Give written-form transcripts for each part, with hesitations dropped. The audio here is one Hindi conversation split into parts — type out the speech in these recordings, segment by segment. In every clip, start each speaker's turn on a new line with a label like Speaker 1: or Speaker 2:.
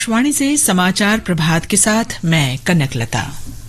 Speaker 1: आकाशवाणी से समाचार प्रभात के साथ मैं कनकलता।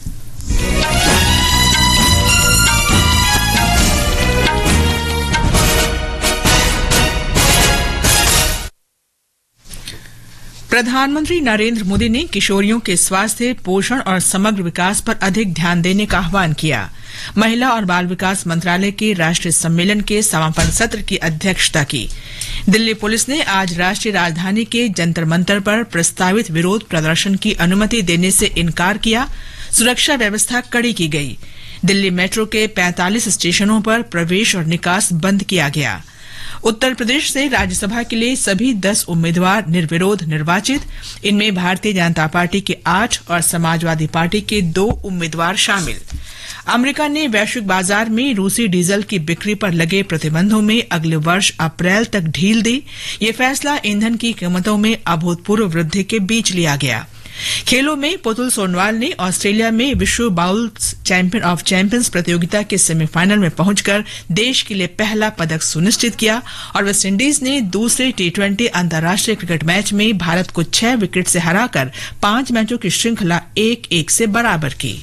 Speaker 1: प्रधानमंत्री नरेंद्र मोदी ने किशोरियों के स्वास्थ्य, पोषण और समग्र विकास पर अधिक ध्यान देने का आह्वान किया। महिला और बाल विकास मंत्रालय के राष्ट्रीय सम्मेलन के समापन सत्र की अध्यक्षता की। दिल्ली पुलिस ने आज राष्ट्रीय राजधानी के जंतर मंतर पर प्रस्तावित विरोध प्रदर्शन की अनुमति देने से इनकार किया। सुरक्षा व्यवस्था कड़ी की गई। दिल्ली मेट्रो के 45 स्टेशनों पर प्रवेश और निकास बंद किया गया। उत्तर प्रदेश से राज्यसभा के लिए सभी 10 उम्मीदवार निर्विरोध निर्वाचित। इनमें भारतीय जनता पार्टी के 8 और समाजवादी पार्टी के 2 उम्मीदवार शामिल। अमेरिका ने वैश्विक बाजार में रूसी डीजल की बिक्री पर लगे प्रतिबंधों में अगले वर्ष अप्रैल तक ढील दी। ये फैसला ईंधन की कीमतों में अभूतपूर्व वृद्धि के बीच लिया गया। खेलों में पुतुल सोनवाल ने ऑस्ट्रेलिया में विश्व बाउल चैंपियन ऑफ चैंपियंस प्रतियोगिता के सेमीफाइनल में पहुंचकर देश के लिए पहला पदक सुनिश्चित किया और वेस्टइंडीज ने दूसरे टी20 अंतर्राष्ट्रीय क्रिकेट मैच में भारत को 6 विकेट से हराकर 5 मैचों की श्रृंखला 1-1 से बराबर की।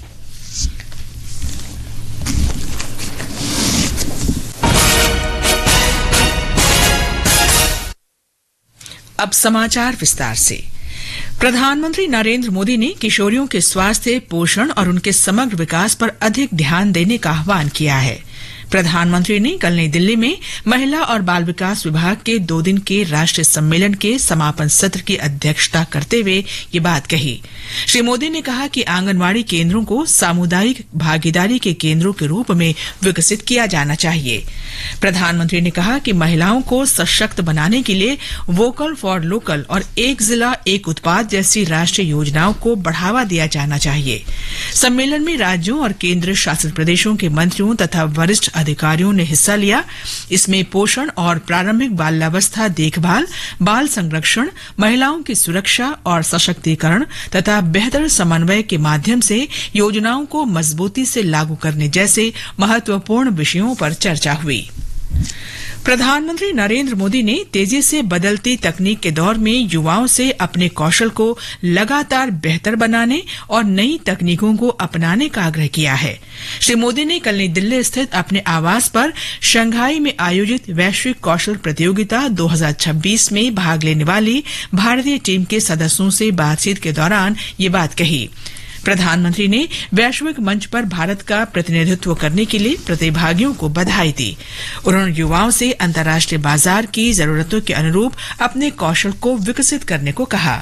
Speaker 1: अब समाचार विस्तार से। प्रधानमंत्री नरेंद्र मोदी ने किशोरियों के स्वास्थ्य, पोषण और उनके समग्र विकास पर अधिक ध्यान देने का आह्वान किया है। प्रधानमंत्री ने कल नई दिल्ली में महिला और बाल विकास विभाग के 2 दिन के राष्ट्रीय सम्मेलन के समापन सत्र की अध्यक्षता करते हुए ये बात कही। श्री मोदी ने कहा कि आंगनवाड़ी केंद्रों को सामुदायिक भागीदारी के केंद्रों के रूप में विकसित किया जाना चाहिए। प्रधानमंत्री ने कहा कि महिलाओं को सशक्त बनाने के लिए वोकल फॉर लोकल और एक जिला एक उत्पाद जैसी राष्ट्रीय योजनाओं को बढ़ावा दिया जाना चाहिए। सम्मेलन में राज्यों और केंद्र शासित प्रदेशों के मंत्रियों तथा वरिष्ठ अधिकारियों ने हिस्सा लिया। इसमें पोषण और प्रारंभिक बाल्यावस्था देखभाल, बाल संरक्षण, महिलाओं की सुरक्षा और सशक्तिकरण तथा बेहतर समन्वय के माध्यम से योजनाओं को मजबूती से लागू करने जैसे महत्वपूर्ण विषयों पर चर्चा हुई। प्रधानमंत्री नरेंद्र मोदी ने तेजी से बदलती तकनीक के दौर में युवाओं से अपने कौशल को लगातार बेहतर बनाने और नई तकनीकों को अपनाने का आग्रह किया है। श्री मोदी ने कल नई दिल्ली स्थित अपने आवास पर शंघाई में आयोजित वैश्विक कौशल प्रतियोगिता 2026 में भाग लेने वाली भारतीय टीम के सदस्यों से बातचीत के दौरान ये बात कही। प्रधानमंत्री ने वैश्विक मंच पर भारत का प्रतिनिधित्व करने के लिए प्रतिभागियों को बधाई दी। उन्होंने युवाओं से अंतर्राष्ट्रीय बाजार की जरूरतों के अनुरूप अपने कौशल को विकसित करने को कहा।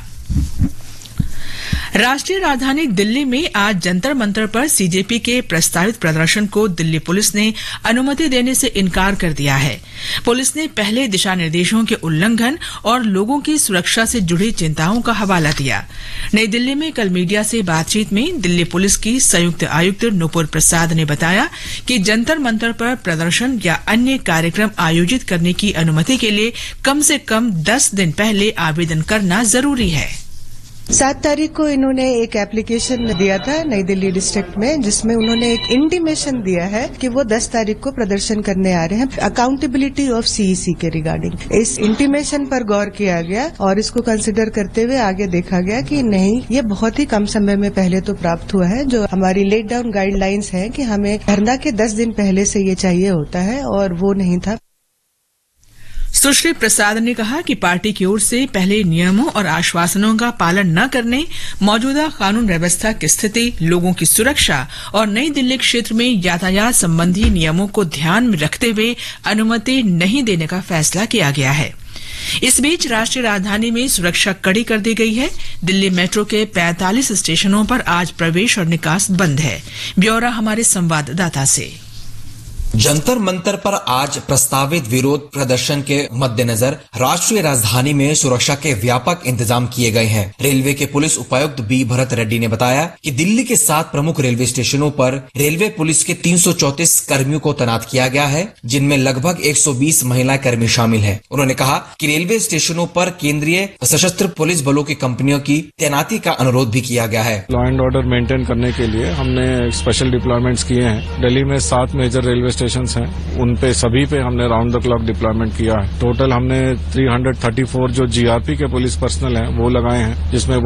Speaker 1: राष्ट्रीय राजधानी दिल्ली में आज जंतर मंतर पर सीजेपी के प्रस्तावित प्रदर्शन को दिल्ली पुलिस ने अनुमति देने से इनकार कर दिया है। पुलिस ने पहले दिशा निर्देशों के उल्लंघन और लोगों की सुरक्षा से जुड़ी चिंताओं का हवाला दिया। नई दिल्ली में कल मीडिया से बातचीत में दिल्ली पुलिस की संयुक्त आयुक्त नुपुर प्रसाद ने बताया कि जंतर मंतर पर प्रदर्शन या अन्य कार्यक्रम आयोजित करने की अनुमति के लिए कम से कम 10 दिन पहले आवेदन करना जरूरी है।
Speaker 2: 7 तारीख को इन्होंने एक एप्लीकेशन दिया था नई दिल्ली डिस्ट्रिक्ट में, जिसमें उन्होंने एक इंटीमेशन दिया है कि वो 10 तारीख को प्रदर्शन करने आ रहे हैं अकाउंटेबिलिटी ऑफ सीईसी के रिगार्डिंग। इस इंटीमेशन पर गौर किया गया और इसको कंसिडर करते हुए आगे देखा गया कि नहीं, ये बहुत ही कम समय में पहले तो प्राप्त हुआ है। जो हमारी लेट डाउन गाइडलाइंस है कि हमें धरना के 10 दिन पहले से ये चाहिए होता है और वो नहीं था।
Speaker 1: सुश्री प्रसाद ने कहा कि पार्टी की ओर से पहले नियमों और आश्वासनों का पालन न करने, मौजूदा कानून व्यवस्था की स्थिति, लोगों की सुरक्षा और नई दिल्ली क्षेत्र में यातायात संबंधी नियमों को ध्यान में रखते हुए अनुमति नहीं देने का फैसला किया गया है। इस बीच राष्ट्रीय राजधानी में सुरक्षा कड़ी कर दी गई है। दिल्ली मेट्रो के 45 स्टेशनों पर आज प्रवेश और निकास बंद है। ब्यौरा हमारे संवाददाता से।
Speaker 3: जंतर मंतर पर आज प्रस्तावित विरोध प्रदर्शन के मद्देनजर राष्ट्रीय राजधानी में सुरक्षा के व्यापक इंतजाम किए गए हैं। रेलवे के पुलिस उपायुक्त बी भरत रेड्डी ने बताया कि दिल्ली के 7 प्रमुख रेलवे स्टेशनों पर रेलवे पुलिस के 334 कर्मियों को तैनात किया गया है, जिनमें लगभग 120 महिला कर्मी शामिल हैं। उन्होंने कहा कि रेलवे स्टेशनों पर केंद्रीय सशस्त्र पुलिस बलों की कंपनियों की तैनाती का अनुरोध भी किया गया है।
Speaker 4: लॉ एंड ऑर्डर मेंटेन करने के लिए हमने स्पेशल डिप्लॉयमेंट्स किए हैं। दिल्ली में 7 मेजर रेलवे स्टेशन स्टेशंस हैं उन पे सभी पे हमने राउंड द क्लॉक डिप्लॉयमेंट किया है। टोटल हमने 334 जो जीआरपी के पुलिस पर्सनल हैं वो लगाए हैं, जिसमें